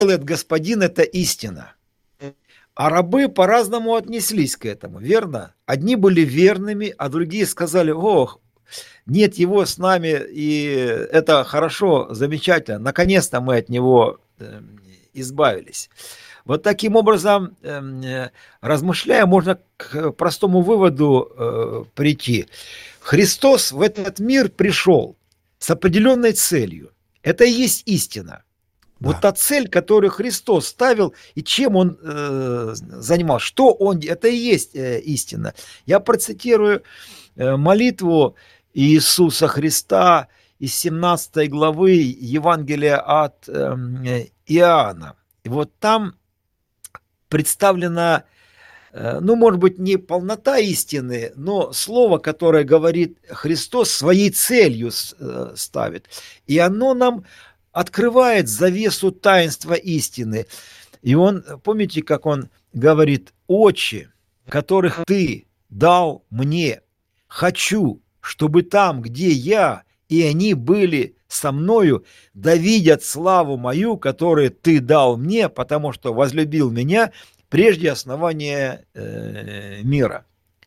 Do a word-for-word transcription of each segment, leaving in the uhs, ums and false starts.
делает господин, это истина. А рабы по-разному отнеслись к этому, верно? Одни были верными, а другие сказали: ох, нет его с нами, и это хорошо, замечательно, наконец-то мы от него э, избавились. Вот таким образом, э, размышляя, можно к простому выводу э, прийти. Христос в этот мир пришел с определенной целью. Это и есть истина. Да. Вот та цель, которую Христос ставил, и чем Он э, занимался, что Он, это и есть э, истина. Я процитирую э, молитву Иисуса Христа из семнадцатой главы Евангелия от э, Иоанна. И вот там представлена, э, ну, может быть, не полнота истины, но слово, которое говорит Христос, своей целью э, ставит. И оно нам открывает завесу таинства истины. И он, помните, как он говорит: «Отче, которых ты дал мне, хочу, чтобы там, где я, и они были со мною, да видят славу мою, которую ты дал мне, потому что возлюбил меня прежде основания э, мира».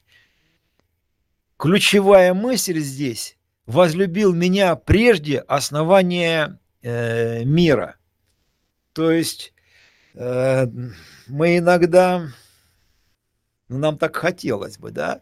Ключевая мысль здесь: возлюбил меня прежде основания э, мира. То есть э, мы иногда, ну, нам так хотелось бы, да,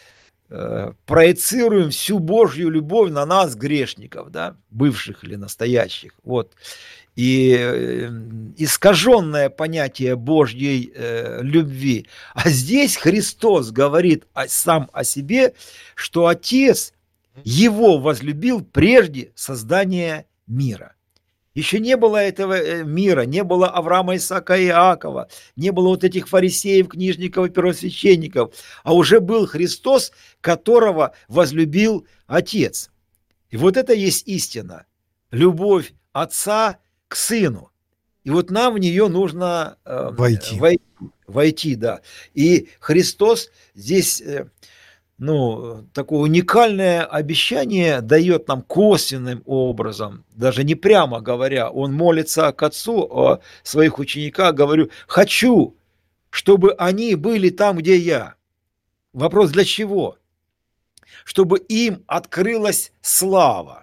проецируем всю Божью любовь на нас, грешников, да, бывших или настоящих. Вот. И искаженное понятие Божьей э, любви. А здесь Христос говорит о, сам о себе, что Отец его возлюбил прежде создания мира. Еще не было этого мира, не было Авраама, Исаака и Иакова, не было вот этих фарисеев, книжников и первосвященников, а уже был Христос, которого возлюбил Отец. И вот это есть истина. Любовь Отца к Сыну. И вот нам в нее нужно э, войти. войти. Войти, да. И Христос здесь... Э, ну, такое уникальное обещание дает нам косвенным образом, даже не прямо говоря. Он молится к Отцу о своих учениках, говорю: хочу, чтобы они были там, где я. Вопрос: для чего? Чтобы им открылась слава.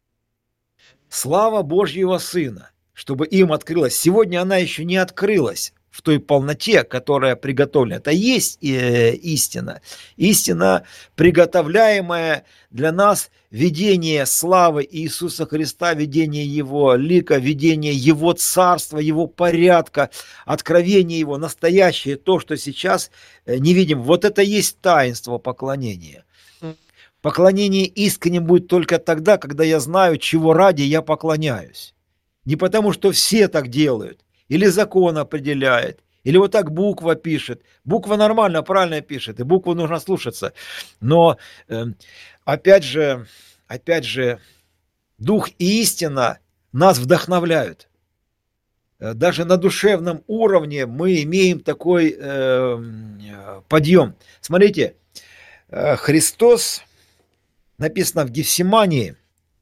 Слава Божьего Сына. Чтобы им открылась. Сегодня она еще не открылась в той полноте, которая приготовлена. Это есть э, истина. Истина, приготовляемая для нас, видение славы Иисуса Христа, видение Его лика, видение Его царства, Его порядка, откровение Его, настоящее, то, что сейчас не видим. Вот это есть таинство поклонения. Поклонение искренним будет только тогда, когда я знаю, чего ради я поклоняюсь. Не потому, что все так делают, или закон определяет, или вот так буква пишет. Буква нормально, правильно пишет, и букву нужно слушаться. Но э, опять же, опять же, дух и истина нас вдохновляют. Даже на душевном уровне мы имеем такой э, подъем. Смотрите, э, Христос, написано в Гефсимании,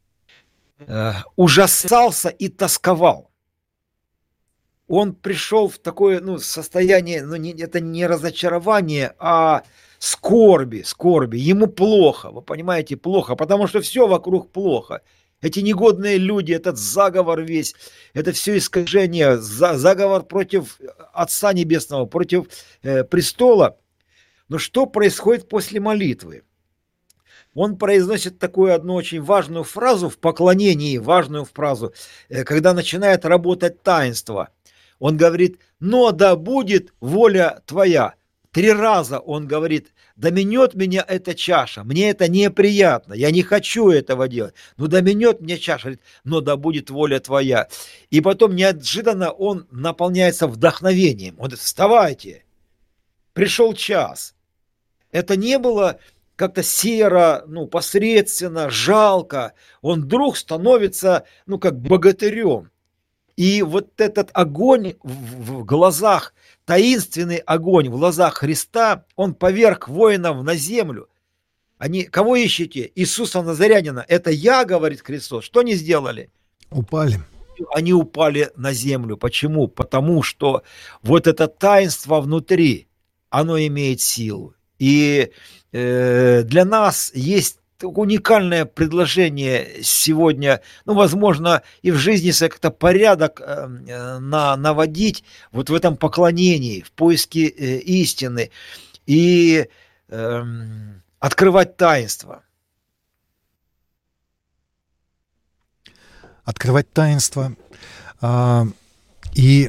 э, ужасался и тосковал. Он пришел в такое, ну, состояние, ну, не, это не разочарование, а скорби, скорби. Ему плохо, вы понимаете, плохо, потому что все вокруг плохо. Эти негодные люди, этот заговор весь, это все искажение, за, заговор против Отца Небесного, против э, престола. Но что происходит после молитвы? Он произносит такую одну очень важную фразу в поклонении, важную фразу, э, когда начинает работать таинство. Он говорит: но да будет воля твоя. Три раза он говорит: да минет меня эта чаша, мне это неприятно, я не хочу этого делать, но да минет мне чаша, говорит, но да будет воля твоя. И потом неожиданно он наполняется вдохновением. Он говорит: вставайте, пришел час. Это не было как-то серо, ну, посредственно, жалко. Он вдруг становится, ну, как богатырем. И вот этот огонь в, в глазах, таинственный огонь в глазах Христа, он поверг воинов на землю. Они, кого ищете? Иисуса Назарянина. Это я, говорит Христос. Что они сделали? Упали. они упали на землю. Почему? Потому что вот это таинство внутри, оно имеет силу. И э, для нас есть уникальное предложение сегодня, ну, возможно, и в жизни как-то порядок э, на, наводить вот в этом поклонении, в поиске э, истины и э, открывать таинство. Открывать таинство а, и,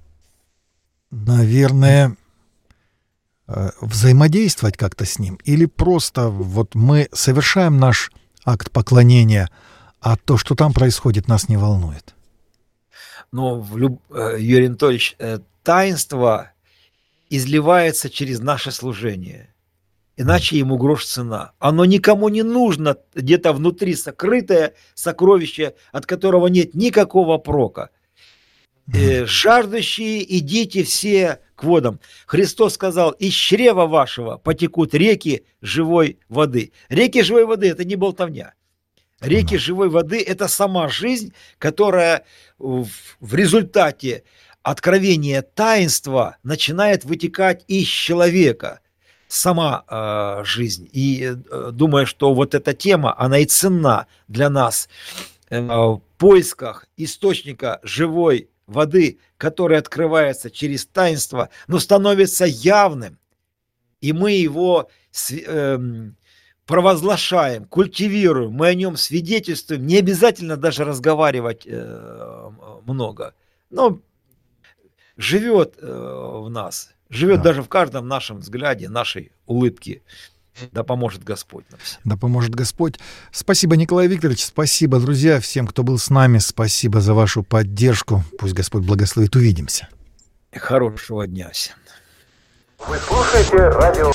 наверное, взаимодействовать как-то с ним, или просто вот мы совершаем наш акт поклонения, а то, что там происходит, нас не волнует. Но, Юрий Анатольевич, таинство изливается через наше служение, иначе ему грош цена. Оно никому не нужно, где-то внутри сокрытое сокровище, от которого нет никакого прока. Mm-hmm. Жаждущие, идите все к водам. Христос сказал: из чрева вашего потекут реки живой воды. Реки живой воды – это не болтовня. Реки mm-hmm. живой воды – это сама жизнь, которая в, в результате откровения таинства начинает вытекать из человека. Сама э, жизнь. И э, думаю, что вот эта тема, она и ценна для нас э, в поисках источника живой воды, который открывается через таинство, но становится явным, и мы его э, провозглашаем, культивируем, мы о нем свидетельствуем, не обязательно даже разговаривать э, много, но живет э, в нас, живет да. даже в каждом нашем взгляде, нашей улыбке. Да поможет Господь нам всем. Да поможет Господь. Спасибо, Николай Викторович. Спасибо, друзья, всем, кто был с нами. Спасибо за вашу поддержку. Пусть Господь благословит. Увидимся. Хорошего дня всем. Вы слушаете радио.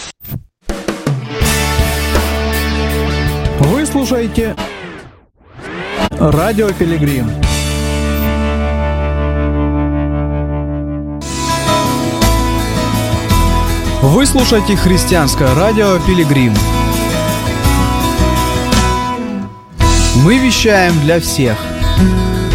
Вы слушаете Радио Пилигрим. Вы слушаете христианское радио «Пилигрим». Мы вещаем для всех.